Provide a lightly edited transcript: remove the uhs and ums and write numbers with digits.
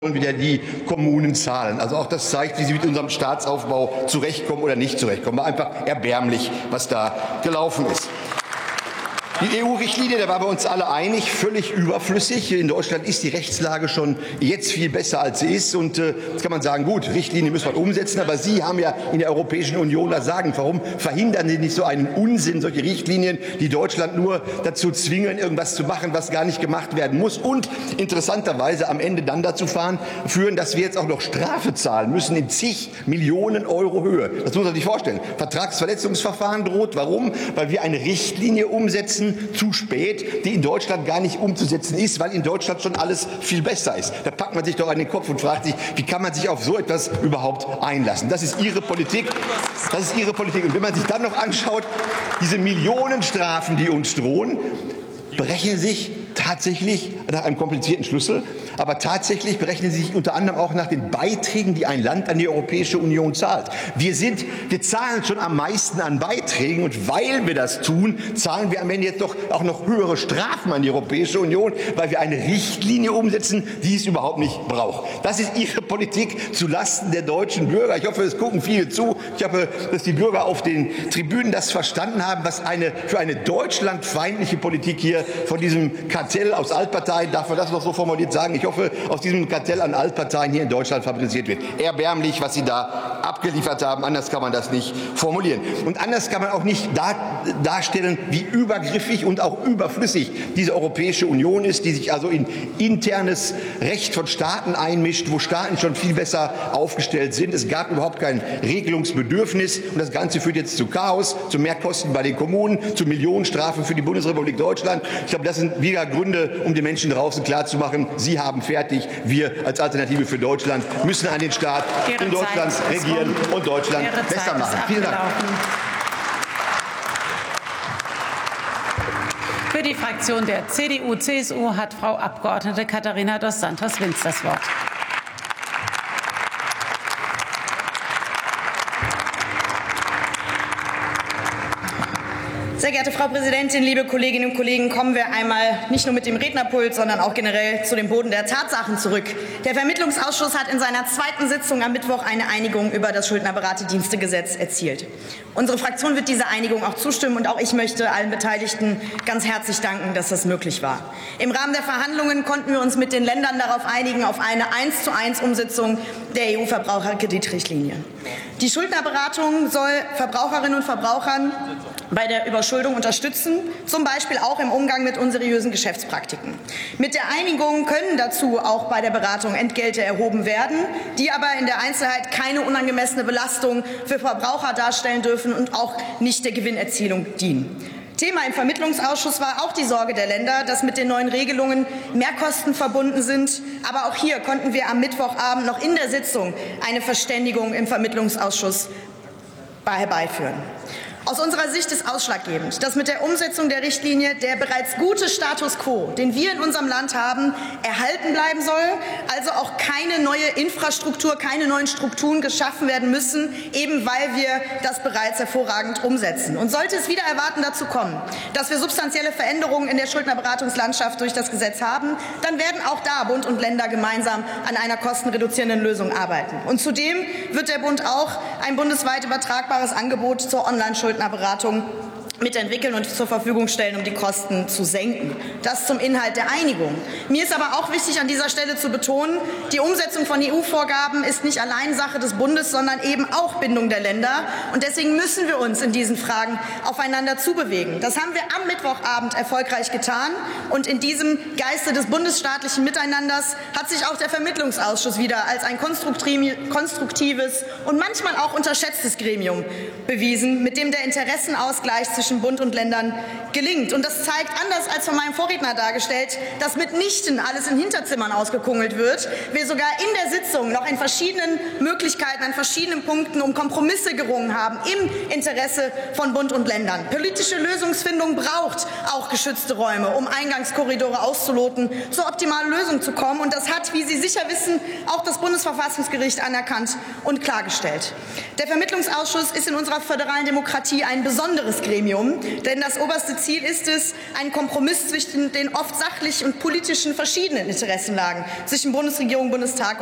wieder die Kommunen zahlen. Also auch das zeigt, wie sie mit unserem Staatsaufbau zurechtkommen oder nicht zurechtkommen. War einfach erbärmlich, was da gelaufen ist. Die EU-Richtlinie, da waren wir uns alle einig, völlig überflüssig. In Deutschland ist die Rechtslage schon jetzt viel besser, als sie ist. Und jetzt kann man sagen, gut, Richtlinie müssen wir umsetzen. Aber Sie haben ja in der Europäischen Union das Sagen. Warum verhindern Sie nicht so einen Unsinn, solche Richtlinien, die Deutschland nur dazu zwingen, irgendwas zu machen, was gar nicht gemacht werden muss? Und interessanterweise am Ende dann dazu führen, dass wir jetzt auch noch Strafe zahlen müssen in zig Millionen Euro Höhe. Das muss man sich vorstellen. Vertragsverletzungsverfahren droht. Warum? Weil wir eine Richtlinie umsetzen, zu spät, die in Deutschland gar nicht umzusetzen ist, weil in Deutschland schon alles viel besser ist. Da packt man sich doch an den Kopf und fragt sich, wie kann man sich auf so etwas überhaupt einlassen? Das ist Ihre Politik. Das ist Ihre Politik. Und wenn man sich dann noch anschaut, diese Millionenstrafen, die uns drohen, berechnen sich tatsächlich nach einem komplizierten Schlüssel, aber tatsächlich berechnen sie sich unter anderem auch nach den Beiträgen, die ein Land an die Europäische Union zahlt. Wir zahlen schon am meisten an Beiträgen, und weil wir das tun, zahlen wir am Ende jetzt doch auch noch höhere Strafen an die Europäische Union, weil wir eine Richtlinie umsetzen, die es überhaupt nicht braucht. Das ist Ihre Politik zulasten der deutschen Bürger. Ich hoffe, es gucken viele zu. Ich hoffe, dass die Bürger auf den Tribünen das verstanden haben, was für eine deutschlandfeindliche Politik hier von diesem Kartell aus Altparteien, darf man das noch so formuliert sagen? Ich hoffe, aus diesem Kartell an Altparteien hier in Deutschland fabriziert wird. Erbärmlich, was Sie da abgeliefert haben. Anders kann man das nicht formulieren. Und anders kann man auch nicht darstellen, wie übergriffig und auch überflüssig diese Europäische Union ist, die sich also in internes Recht von Staaten einmischt, wo Staaten schon viel besser aufgestellt sind. Es gab überhaupt kein Regelungsbedürfnis, und das Ganze führt jetzt zu Chaos, zu Mehrkosten bei den Kommunen, zu Millionenstrafen für die Bundesrepublik Deutschland. Ich glaube, das sind wieder Gründe, um den Menschen draußen klarzumachen, sie haben fertig, wir als Alternative für Deutschland müssen an den Staat in Deutschland regieren und Deutschland besser machen. Vielen Dank. Für die Fraktion der CDU-CSU hat Frau Abgeordnete Katharina dos Santos-Wins das Wort. Sehr geehrte Frau Präsidentin, liebe Kolleginnen und Kollegen, kommen wir einmal nicht nur mit dem Rednerpult, sondern auch generell zu dem Boden der Tatsachen zurück. Der Vermittlungsausschuss hat in seiner zweiten Sitzung am Mittwoch eine Einigung über das Schuldnerberatedienstegesetz erzielt. Unsere Fraktion wird dieser Einigung auch zustimmen, und auch ich möchte allen Beteiligten ganz herzlich danken, dass das möglich war. Im Rahmen der Verhandlungen konnten wir uns mit den Ländern darauf einigen, auf eine 1:1 Umsetzung der EU-Verbraucherkreditrichtlinie. Die Schuldnerberatung soll Verbraucherinnen und Verbrauchern bei der Überschuldung unterstützen, zum Beispiel auch im Umgang mit unseriösen Geschäftspraktiken. Mit der Einigung können dazu auch bei der Beratung Entgelte erhoben werden, die aber in der Einzelheit keine unangemessene Belastung für Verbraucher darstellen dürfen und auch nicht der Gewinnerzielung dienen. Thema im Vermittlungsausschuss war auch die Sorge der Länder, dass mit den neuen Regelungen Mehrkosten verbunden sind. Aber auch hier konnten wir am Mittwochabend noch in der Sitzung eine Verständigung im Vermittlungsausschuss herbeiführen. Aus unserer Sicht ist ausschlaggebend, dass mit der Umsetzung der Richtlinie der bereits gute Status quo, den wir in unserem Land haben, erhalten bleiben soll, also auch keine neue Infrastruktur, keine neuen Strukturen geschaffen werden müssen, eben weil wir das bereits hervorragend umsetzen. Und sollte es wieder erwarten dazu kommen, dass wir substanzielle Veränderungen in der Schuldnerberatungslandschaft durch das Gesetz haben, dann werden auch da Bund und Länder gemeinsam an einer kostenreduzierenden Lösung arbeiten. Und zudem wird der Bund auch ein bundesweit übertragbares Angebot zur Online-Schuldnerberatung mitentwickeln und zur Verfügung stellen, um die Kosten zu senken. Das zum Inhalt der Einigung. Mir ist aber auch wichtig, an dieser Stelle zu betonen, die Umsetzung von EU-Vorgaben ist nicht allein Sache des Bundes, sondern eben auch Bindung der Länder. Und deswegen müssen wir uns in diesen Fragen aufeinander zubewegen. Das haben wir am Mittwochabend erfolgreich getan. Und in diesem Geiste des bundesstaatlichen Miteinanders hat sich auch der Vermittlungsausschuss wieder als ein konstruktives und manchmal auch unterschätztes Gremium bewiesen, mit dem der Interessenausgleich zwischen Bund und Ländern gelingt. Und das zeigt, anders als von meinem Vorredner dargestellt, dass mitnichten alles in Hinterzimmern ausgekungelt wird. Wir sogar in der Sitzung noch in verschiedenen Möglichkeiten, an verschiedenen Punkten um Kompromisse gerungen haben im Interesse von Bund und Ländern. Politische Lösungsfindung braucht auch geschützte Räume, um Eingangskorridore auszuloten, zur optimalen Lösung zu kommen. Und das hat, wie Sie sicher wissen, auch das Bundesverfassungsgericht anerkannt und klargestellt. Der Vermittlungsausschuss ist in unserer föderalen Demokratie ein besonderes Gremium. Plenum. Denn das oberste Ziel ist es, einen Kompromiss zwischen den oft sachlich und politischen verschiedenen Interessenlagen zwischen Bundesregierung, Bundestag